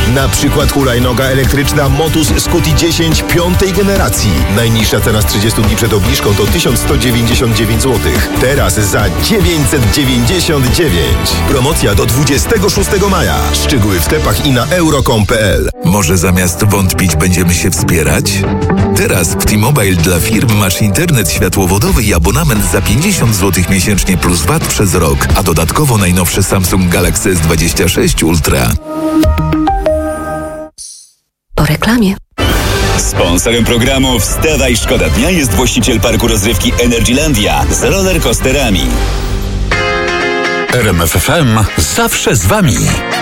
Na przykład hulajnoga elektryczna Motus Scuti 10 piątej generacji. Najniższa cena z 30 dni przed obniżką to 1199 zł. Teraz za 999. Promocja do 26 maja. Szczegóły w sklepach i na euro.com.pl. Może zamiast wątpić będziemy się wspierać? Teraz w T-Mobile dla firm masz internet światłowodowy i abonament za 50 zł miesięcznie plus VAT przez rok, a dodatkowo najnowszy Samsung Galaxy S26 Ultra. Po reklamie. Sponsorem programu Wstawaj Szkoda Dnia jest właściciel parku rozrywki Energylandia z rollercoasterami. RMF FM zawsze z Wami.